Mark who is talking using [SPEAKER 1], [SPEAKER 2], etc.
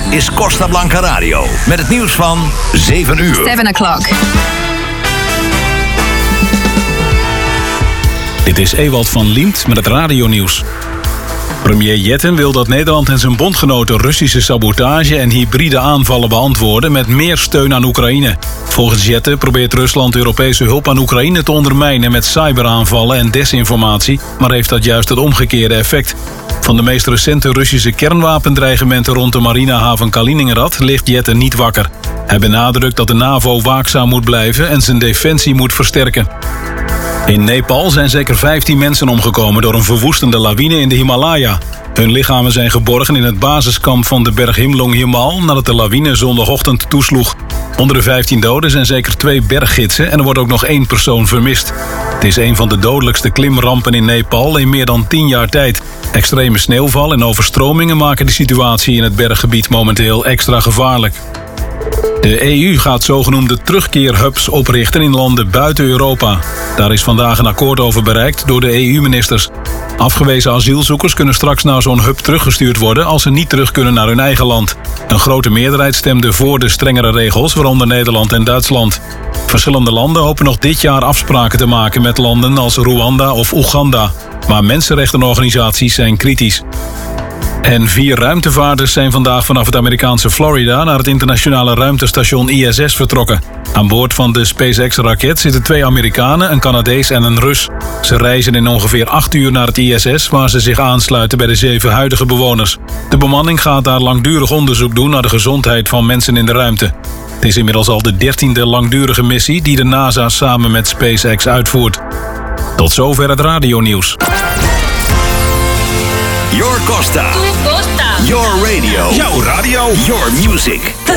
[SPEAKER 1] is Costa Blanca Radio. Met het nieuws van 7 uur.
[SPEAKER 2] 7 o'clock.
[SPEAKER 3] Dit is Ewald van Liemt met het radionieuws. Premier Jetten wil dat Nederland en zijn bondgenoten Russische sabotage en hybride aanvallen beantwoorden met meer steun aan Oekraïne. Volgens Jetten probeert Rusland Europese hulp aan Oekraïne te ondermijnen met cyberaanvallen en desinformatie, maar heeft dat juist het omgekeerde effect. Van de meest recente Russische kernwapendreigementen rond de marinehaven Kaliningrad ligt Jetten niet wakker. Hij benadrukt dat de NAVO waakzaam moet blijven en zijn defensie moet versterken. In Nepal zijn zeker 15 mensen omgekomen door een verwoestende lawine in de Himalaya. Hun lichamen zijn geborgen in het basiskamp van de berg Himlong Himal nadat de lawine zondagochtend toesloeg. Onder de 15 doden zijn zeker 2 berggidsen en er wordt ook nog 1 persoon vermist. Het is een van de dodelijkste klimrampen in Nepal in meer dan 10 jaar tijd. Extreme sneeuwval en overstromingen maken de situatie in het berggebied momenteel extra gevaarlijk. De EU gaat zogenoemde terugkeerhubs oprichten in landen buiten Europa. Daar is vandaag een akkoord over bereikt door de EU-ministers. Afgewezen asielzoekers kunnen straks naar zo'n hub teruggestuurd worden als ze niet terug kunnen naar hun eigen land. Een grote meerderheid stemde voor de strengere regels, waaronder Nederland en Duitsland. Verschillende landen hopen nog dit jaar afspraken te maken met landen als Rwanda of Oeganda. Maar mensenrechtenorganisaties zijn kritisch. En 4 ruimtevaarders zijn vandaag vanaf het Amerikaanse Florida naar het internationale ruimtestation ISS vertrokken. Aan boord van de SpaceX-raket zitten 2 Amerikanen, een Canadees en een Rus. Ze reizen in ongeveer 8 uur naar het ISS, waar ze zich aansluiten bij de 7 huidige bewoners. De bemanning gaat daar langdurig onderzoek doen naar de gezondheid van mensen in de ruimte. Het is inmiddels al de 13e langdurige missie die de NASA samen met SpaceX uitvoert. Tot zover het radionieuws.
[SPEAKER 1] Your Costa.
[SPEAKER 4] Tu Costa.
[SPEAKER 1] Your radio.
[SPEAKER 5] Jouw radio.
[SPEAKER 1] Your music.
[SPEAKER 4] The